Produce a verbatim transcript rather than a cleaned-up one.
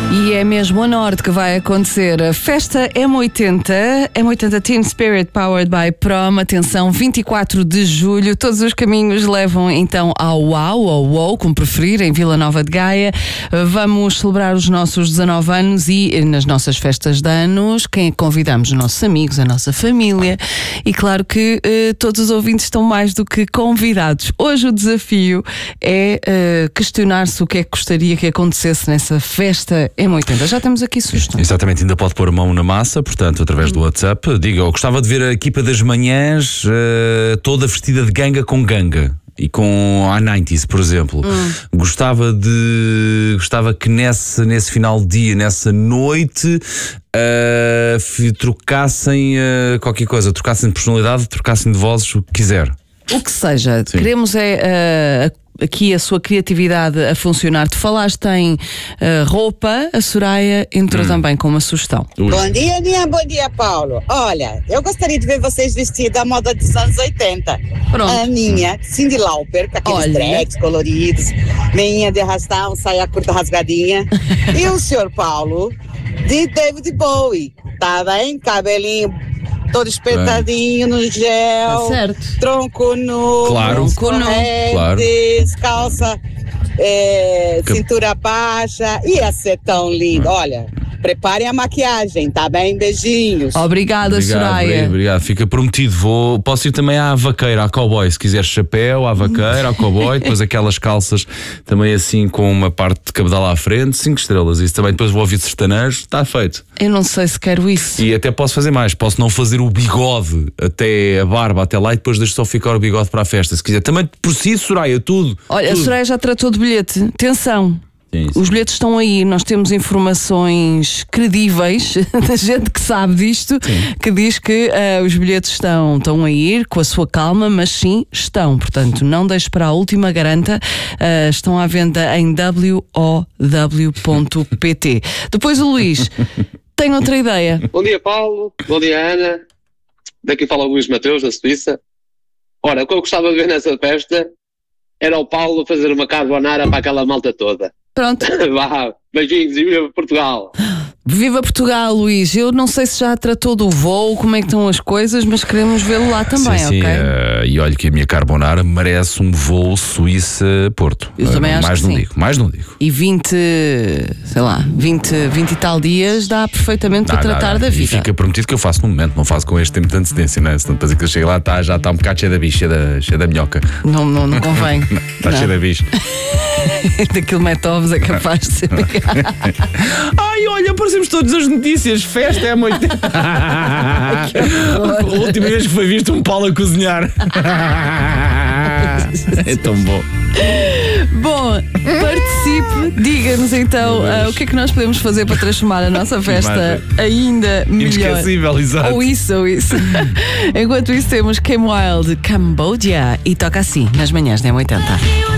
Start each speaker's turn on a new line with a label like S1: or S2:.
S1: E é mesmo a norte que vai acontecer a festa M oitenta, M oitenta Teen Spirit Powered by Prom. Atenção, vinte e quatro de julho, todos os caminhos levam então ao UAU, ou UOU, como preferir, em Vila Nova de Gaia. Vamos celebrar os nossos dezanove anos e nas nossas festas de anos, quem é que convidamos? Os nossos amigos, a nossa família, e claro que eh, todos os ouvintes estão mais do que convidados. Hoje o desafio é eh, questionar-se o que é que gostaria que acontecesse nessa festa M oitenta. Já temos aqui sugestões.
S2: Exatamente, ainda pode pôr a mão na massa, portanto, através do WhatsApp. Diga, eu gostava de ver a equipa das manhãs uh, toda vestida de ganga com ganga. E com a noventa, por exemplo. Hum. Gostava de. Gostava que nesse, nesse final de dia, nessa noite, uh, trocassem uh, qualquer coisa, trocassem de personalidade, trocassem de vozes, o que quiser.
S1: O que seja, Sim. queremos é uh, aqui a sua criatividade a funcionar. Tu falaste em uh, roupa, a Soraya entrou hum. também com uma sugestão.
S3: Ui. Bom dia, Aninha, bom dia, Paulo. Olha, eu gostaria de ver vocês vestidos à moda dos anos oitenta.
S1: Pronto.
S3: A Aninha, Cyndi Lauper, com aqueles Olha. drags coloridos, meinha de arrastar, um saia curta rasgadinha. E o senhor Paulo, de David Bowie, tá bem? Cabelinho todo espetadinho no gel,
S1: tá certo.
S3: Tronco nu,
S2: claro,
S3: correntes, claro. calça, é, que... cintura baixa, ia ser tão lindo. Hum. Olha, preparem a maquiagem, tá bem? Beijinhos.
S1: Obrigada,
S2: obrigado,
S1: Soraya.
S2: Obrigado, obrigado, fica prometido. Vou, posso ir também à vaqueira, à cowboy, se quiser chapéu, à vaqueira, ao cowboy, depois aquelas calças também assim com uma parte de cabedal à frente, cinco estrelas. Isso também, depois vou ouvir sertanejo, está feito.
S1: Eu não sei se quero isso.
S2: E até posso fazer mais, posso não fazer o bigode até a barba, até lá, e depois deixo só ficar o bigode para a festa, se quiser. Também por si, Soraya, tudo.
S1: Olha,
S2: tudo.
S1: A Soraya já tratou de bilhete. Atenção. Sim, sim. Os bilhetes estão aí, nós temos informações credíveis da gente que sabe disto, sim. que diz que uh, os bilhetes estão, estão a ir com a sua calma, mas sim, estão. Portanto, não deixe para a última, garanta. Uh, estão à venda em w o w ponto p t. Depois o Luís tem outra ideia.
S4: Bom dia, Paulo. Bom dia, Ana. Daqui fala o Luís Mateus, da Suíça. Ora, o que eu gostava de ver nessa festa era o Paulo fazer uma carbonara para aquela malta toda.
S1: Pronto.
S4: Vá, beijinhos e viva Portugal.
S1: Viva Portugal, Luís. Eu não sei se já tratou do voo, como é que estão as coisas, mas queremos vê-lo lá também,
S2: sim, sim,
S1: ok?
S2: Uh, e olha que a minha carbonara merece um voo Suíça-Porto.
S1: Eu uh, também acho
S2: mais
S1: que
S2: não
S1: sim.
S2: digo, mais não digo.
S1: E vinte, sei lá, vinte, vinte e tal dias dá perfeitamente
S2: dá,
S1: para tratar
S2: dá, dá.
S1: da vida.
S2: E fica prometido que eu faço no momento, não faço com este tempo de antecedência, não é? Senão depois que eu chego lá tá, já está um bocado cheio da bicha, cheio da, cheio da minhoca.
S1: Não, não, não convém.
S2: Está cheio da bicha.
S1: Daquilo metovos é capaz de ser.
S2: Ai, olha, aparecemos todos as notícias. Festa é muito. A última vez que foi visto um Paulo a cozinhar. É tão bom.
S1: Bom, participe, diga-nos então uh, o que é que nós podemos fazer para transformar a nossa festa ainda melhor.
S2: Inesquecível, exato.
S1: Ou isso, ou isso. Enquanto isso temos Kim Wilde, Cambodia, e toca assim nas manhãs da M oitenta.